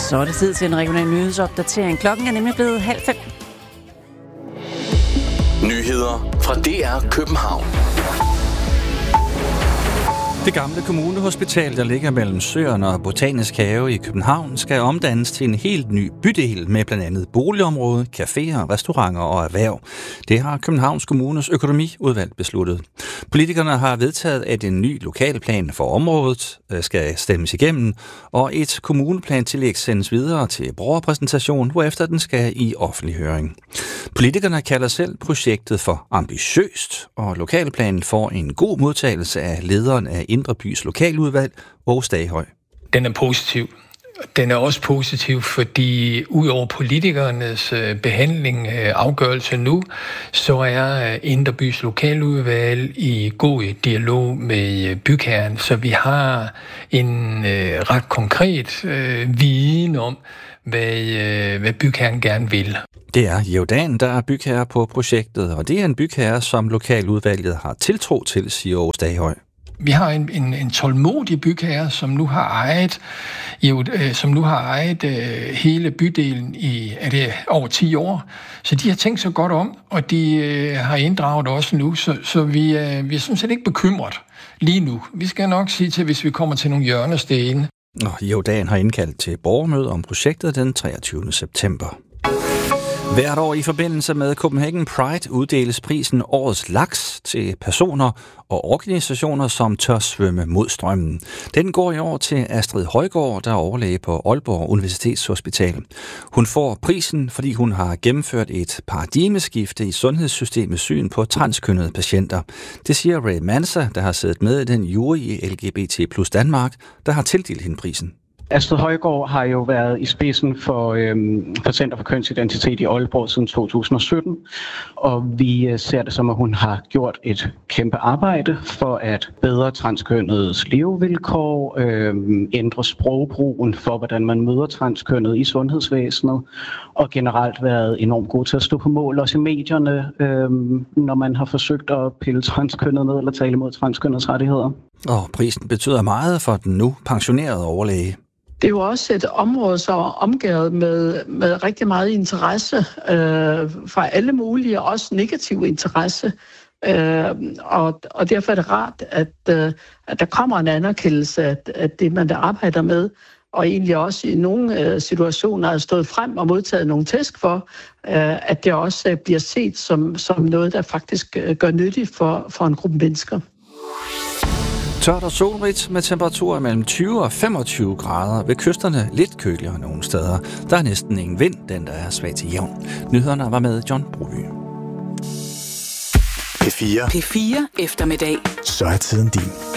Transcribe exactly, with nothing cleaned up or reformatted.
Så er det tid til en regional nyhedsopdatering. Klokken er nemlig blevet halv fem. Nyheder fra D R København. Det gamle kommunehospital, der ligger mellem Søerne og Botanisk Have i København, skal omdannes til en helt ny bydel med blandt andet boligområde, caféer, restauranter og erhverv. Det har Københavns Kommunes økonomiudvalg besluttet. Politikerne har vedtaget, at en ny lokalplan for området skal stemmes igennem, og et kommuneplantillæg sendes videre til borgerpræsentation, hvorefter den skal i offentlig høring. Politikerne kalder selv projektet for ambitiøst, og lokalplanen får en god modtagelse af lederen af Indre Bys lokaludvalg, Åge Staghøj. Den er positiv. Den er også positiv, fordi udover politikernes behandling af afgørelse nu, så er Indre Bys lokaludvalg i god dialog med bygherren, så vi har en øh, ret konkret øh, viden om, hvad, øh, hvad bygherren gerne vil. Det er Jordan, der er bygherre på projektet, og det er en bygherre, som lokaludvalget har tiltro til, siger Åge Staghøj. Vi har en, en, en tålmodig bygherre, som nu har ejet, jo, øh, som nu har ejet øh, hele bydelen i er det, over ti år. Så de har tænkt sig godt om, og de øh, har inddraget også nu, så, så vi, øh, vi er sådan set ikke bekymret lige nu. Vi skal nok sige til, hvis vi kommer til nogle hjørnesten. Og Jordan har indkaldt til borgermøde om projektet den treogtyvende september. Hvert år i forbindelse med Copenhagen Pride uddeles prisen Årets Laks til personer og organisationer, som tør svømme mod strømmen. Den går i år til Astrid Højgaard, der er overlæge på Aalborg Universitetshospital. Hun får prisen, fordi hun har gennemført et paradigmeskifte i sundhedssystemets syn på transkønnede patienter. Det siger Ray Mansa, der har siddet med i den jury i L G B T plus Danmark, der har tildelt hende prisen. Astrid Højgaard har jo været i spidsen for, øhm, for Center for Kønsidentitet i Aalborg siden to tusind og sytten, og vi ser det som, at hun har gjort et kæmpe arbejde for at bedre transkønnedes levevilkår, øhm, ændre sprogbrugen for, hvordan man møder transkønnet i sundhedsvæsenet, og generelt været enormt god til at stå på mål også i medierne, øhm, når man har forsøgt at pille transkønnet ned eller tale imod transkønnets rettigheder. Og prisen betyder meget for den nu pensionerede overlæge. Det er jo også et område, som er omgivet med, med rigtig meget interesse øh, fra alle mulige, også negativ interesse. Øh, og, og derfor er det rart, at, øh, at der kommer en anerkendelse af, at det, man der arbejder med, og egentlig også i nogle øh, situationer er stået frem og modtaget nogle tæsk for, øh, at det også øh, bliver set som, som noget, der faktisk øh, gør nyttigt for, for en gruppe mennesker. Tørt og solrigt med temperaturer mellem tyve og femogtyve grader. Ved kysterne lidt køligere nogle steder. Der er næsten ingen vind, den der er svag til jævn. Nyhederne var med John Broby. P fire. P fire eftermiddag. Så er tiden din.